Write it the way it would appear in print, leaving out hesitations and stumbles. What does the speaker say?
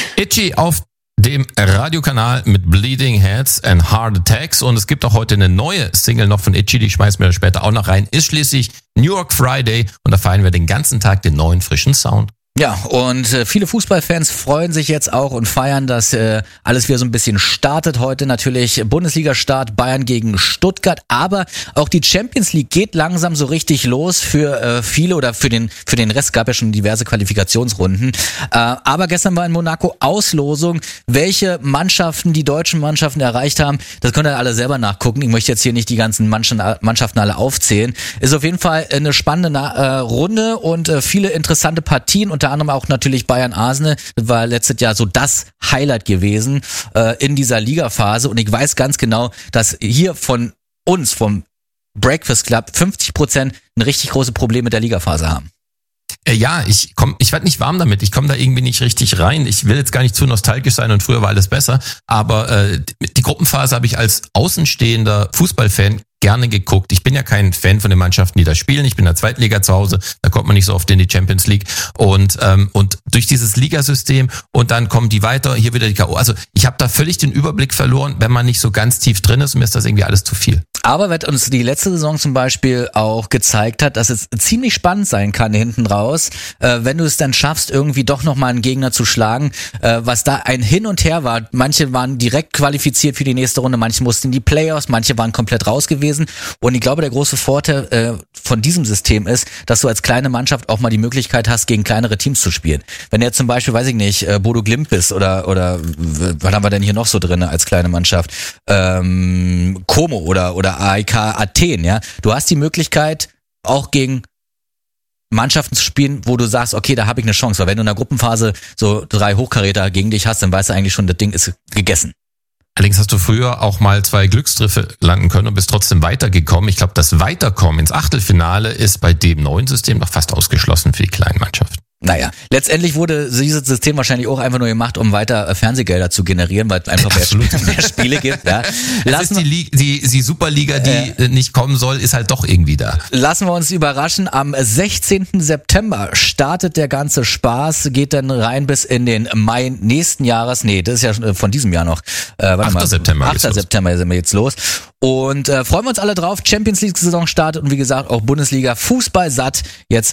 Itchy auf dem Radiokanal mit Bleeding Heads and Heart Attacks. Und es gibt auch heute eine neue Single noch von Itchy, die schmeißen wir später auch noch rein. Ist schließlich New York Friday und da feiern wir den ganzen Tag den neuen frischen Sound. Ja, und viele Fußballfans freuen sich jetzt auch und feiern, dass alles wieder so ein bisschen startet. Heute natürlich Bundesliga-Start, Bayern gegen Stuttgart, aber auch die Champions League geht langsam so richtig los für viele oder für den Rest. Gab ja schon diverse Qualifikationsrunden. Aber gestern war in Monaco Auslosung, welche Mannschaften die deutschen Mannschaften erreicht haben. Das könnt ihr alle selber nachgucken. Ich möchte jetzt hier nicht die ganzen Mannschaften alle aufzählen. Ist auf jeden Fall eine spannende Runde und viele interessante Partien. Unter anderem auch natürlich Bayern-Arsenal. Das war letztes Jahr so das Highlight gewesen in dieser Ligaphase. Und ich weiß ganz genau, dass hier von uns, vom Breakfast Club, 50% ein richtig großes Problem mit der Ligaphase haben. Ja, ich werd nicht warm damit. Ich komme da irgendwie nicht richtig rein. Ich will jetzt gar nicht zu nostalgisch sein und früher war alles besser. Aber die Gruppenphase habe ich als außenstehender Fußballfan gerne geguckt. Ich bin ja kein Fan von den Mannschaften, die da spielen. Ich bin in der Zweitliga zu Hause. Da kommt man nicht so oft in die Champions League. Und durch dieses Ligasystem und dann kommen die weiter, hier wieder die K.O. Also ich habe da völlig den Überblick verloren, wenn man nicht so ganz tief drin ist. Mir ist das irgendwie alles zu viel. Aber was uns die letzte Saison zum Beispiel auch gezeigt hat, dass es ziemlich spannend sein kann hinten raus, wenn du es dann schaffst, irgendwie doch nochmal einen Gegner zu schlagen, was da ein Hin und Her war. Manche waren direkt qualifiziert für die nächste Runde, manche mussten in die Playoffs, manche waren komplett raus gewesen. Und ich glaube, der große Vorteil von diesem System ist, dass du als kleine Mannschaft auch mal die Möglichkeit hast, gegen kleinere Teams zu spielen. Wenn du jetzt zum Beispiel, weiß ich nicht, Bodo Glimt bist oder was haben wir denn hier noch so drin als kleine Mannschaft? Como oder AEK Athen, ja. Du hast die Möglichkeit, auch gegen Mannschaften zu spielen, wo du sagst, okay, da habe ich eine Chance. Weil wenn du in der Gruppenphase so 3 Hochkaräter gegen dich hast, dann weißt du eigentlich schon, das Ding ist gegessen. Allerdings hast du früher auch mal 2 Glückstreffer landen können und bist trotzdem weitergekommen. Ich glaube, das Weiterkommen ins Achtelfinale ist bei dem neuen System noch fast ausgeschlossen für die kleinen Mannschaften. Naja, letztendlich wurde dieses System wahrscheinlich auch einfach nur gemacht, um weiter Fernsehgelder zu generieren, weil es einfach mehr Spiele gibt. Ja. Die Superliga, die nicht kommen soll, ist halt doch irgendwie da. Lassen wir uns überraschen. Am 16. September startet der ganze Spaß, geht dann rein bis in den Mai nächsten Jahres. Nee, das ist ja von diesem Jahr noch. 8. September 8. September sind wir jetzt los. Und freuen wir uns alle drauf. Champions League Saison startet und wie gesagt auch Bundesliga Fußball satt jetzt